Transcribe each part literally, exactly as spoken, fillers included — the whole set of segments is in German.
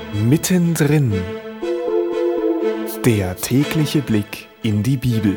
Mittendrin. Der tägliche Blick in die Bibel.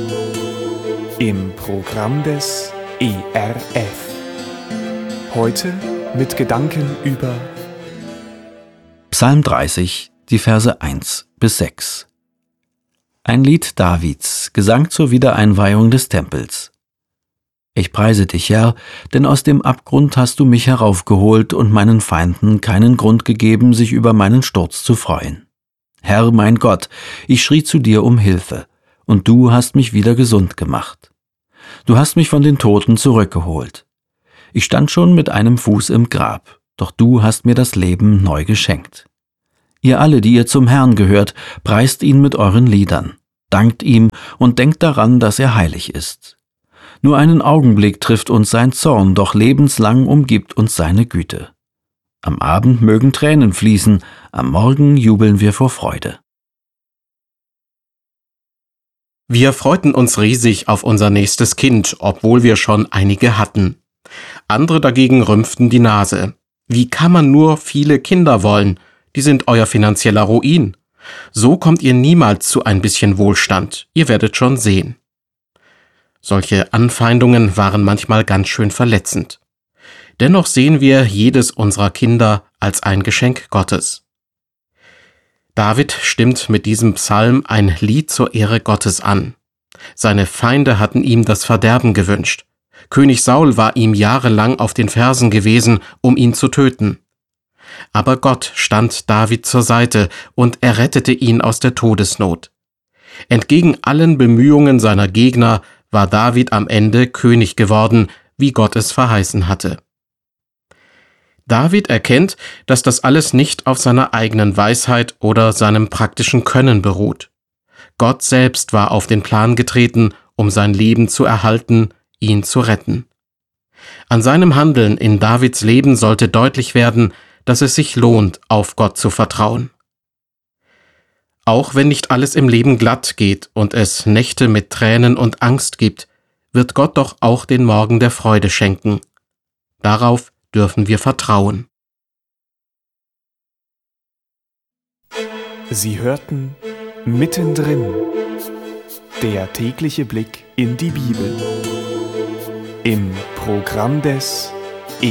Im Programm des E R F. Heute mit Gedanken über Psalm dreißig, die Verse eins bis sechs. Ein Lied Davids, Gesang zur Wiedereinweihung des Tempels. Ich preise dich, Herr, denn aus dem Abgrund hast du mich heraufgeholt und meinen Feinden keinen Grund gegeben, sich über meinen Sturz zu freuen. Herr, mein Gott, ich schrie zu dir um Hilfe, und du hast mich wieder gesund gemacht. Du hast mich von den Toten zurückgeholt. Ich stand schon mit einem Fuß im Grab, doch du hast mir das Leben neu geschenkt. Ihr alle, die ihr zum Herrn gehört, preist ihn mit euren Liedern, dankt ihm und denkt daran, dass er heilig ist. Nur einen Augenblick trifft uns sein Zorn, doch lebenslang umgibt uns seine Güte. Am Abend mögen Tränen fließen, am Morgen jubeln wir vor Freude. Wir freuten uns riesig auf unser nächstes Kind, obwohl wir schon einige hatten. Andere dagegen rümpften die Nase. Wie kann man nur viele Kinder wollen? Die sind euer finanzieller Ruin. So kommt ihr niemals zu ein bisschen Wohlstand. Ihr werdet schon sehen. Solche Anfeindungen waren manchmal ganz schön verletzend. Dennoch sehen wir jedes unserer Kinder als ein Geschenk Gottes. David stimmt mit diesem Psalm ein Lied zur Ehre Gottes an. Seine Feinde hatten ihm das Verderben gewünscht. König Saul war ihm jahrelang auf den Fersen gewesen, um ihn zu töten. Aber Gott stand David zur Seite und er rettete ihn aus der Todesnot. Entgegen allen Bemühungen seiner Gegner war David am Ende König geworden, wie Gott es verheißen hatte. David erkennt, dass das alles nicht auf seiner eigenen Weisheit oder seinem praktischen Können beruht. Gott selbst war auf den Plan getreten, um sein Leben zu erhalten, ihn zu retten. An seinem Handeln in Davids Leben sollte deutlich werden, dass es sich lohnt, auf Gott zu vertrauen. Auch wenn nicht alles im Leben glatt geht und es Nächte mit Tränen und Angst gibt, wird Gott doch auch den Morgen der Freude schenken. Darauf dürfen wir vertrauen. Sie hörten Mittendrin. Der tägliche Blick in die Bibel. Im Programm des